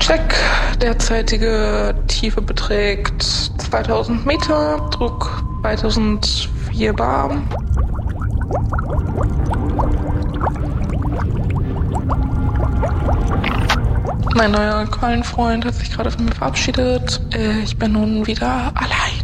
Check. Derzeitige Tiefe beträgt 2000 Meter, Druck 2004 bar. Mein neuer Quallenfreund hat sich gerade von mir verabschiedet. Ich bin nun wieder allein.